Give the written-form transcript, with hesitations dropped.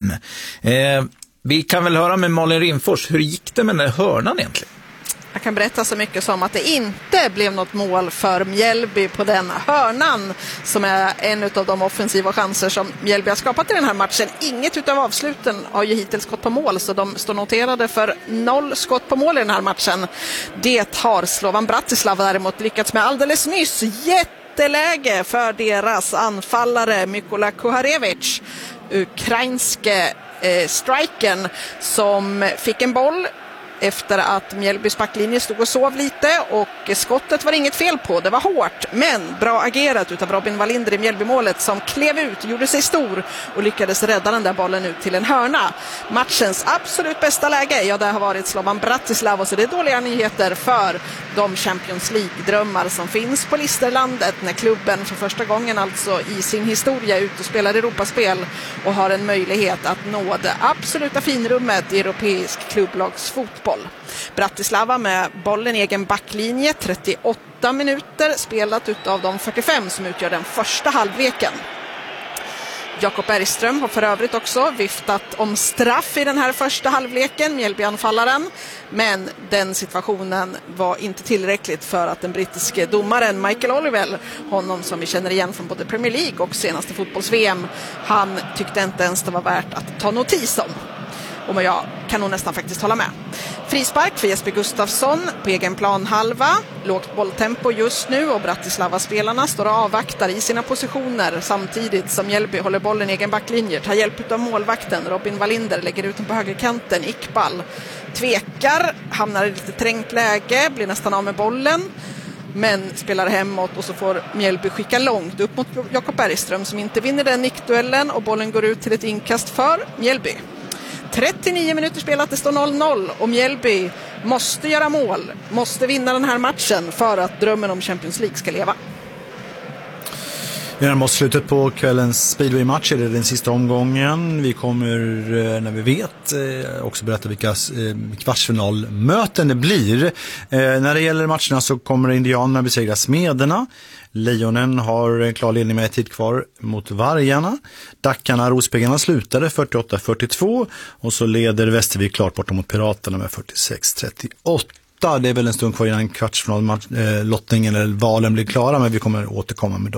in. Vi kan väl höra med Malin Rimfors, hur gick det med den där hörnan egentligen? Jag kan berätta så mycket som att det inte blev något mål för Mjällby på den hörnan som är en av de offensiva chanser som Mjällby har skapat i den här matchen. Inget utav avsluten har ju hittills gått på mål, så de står noterade för 0 skott på mål i den här matchen. Det har Slovan Bratislava däremot lyckats med alldeles nyss. Jätteläge för deras anfallare Mykola Kuharevic, ukrainske strikern, som fick en boll efter att Mjällbys backlinje stod och sov lite, och skottet var inget fel på, det var hårt men bra agerat utav Robin Wallinder i Mjällbymålet, som klev ut, gjorde sig stor och lyckades rädda den där bollen ut till en hörna. Matchens absolut bästa läge, ja, det har varit Slovan Bratislava, så det är dåliga nyheter för de Champions League-drömmar som finns på Listerlandet när klubben för första gången alltså i sin historia ut och spelar Europaspel och har en möjlighet att nå det absoluta finrummet i europeisk klubblagsfotboll. Bratislava med bollen i egen backlinje, 38 minuter spelat utav de 45 som utgör den första halvleken. Jakob Bergström har för övrigt också viftat om straff i den här första halvleken, Mjällbyanfallaren, men den situationen var inte tillräckligt för att den brittiske domaren Michael Olivell, honom som vi känner igen från både Premier League och senaste fotbolls-VM, han tyckte inte ens det var värt att ta notis om. Och jag kan nog nästan faktiskt hålla med. Frispark för Jesper Gustafsson på egen plan halva. Lågt bolltempo just nu och Bratislava-spelarna står och avvaktar i sina positioner samtidigt som Mjällby håller bollen i egen backlinje. Tar hjälp av målvakten Robin Wallinder, lägger ut den på högerkanten. Iqbal tvekar, hamnar i lite trängt läge, blir nästan av med bollen, men spelar hemåt, och så får Mjällby skicka långt upp mot Jakob Bergström som inte vinner den nickduellen, och bollen går ut till ett inkast för Mjällby. 39 minuter spelat, det står 0-0 och Mjällby måste göra mål, måste vinna den här matchen för att drömmen om Champions League ska leva. Vi närmar oss slutet på kvällens Speedway-match, eller den sista omgången. Vi kommer, när vi vet, också berätta vilka kvartsfinalmöten det blir. När det gäller matcherna så kommer indianerna besegra Smederna. Lejonen har en klar ledning med ett tid kvar mot Vargarna. Dackarna, Rospiggarna slutade 48-42, och så leder Västervik klart borta mot Piraterna med 46-38. Det är väl en stund kvar innan kvartsfinallottningen eller valen blir klara, men vi kommer återkomma med dem.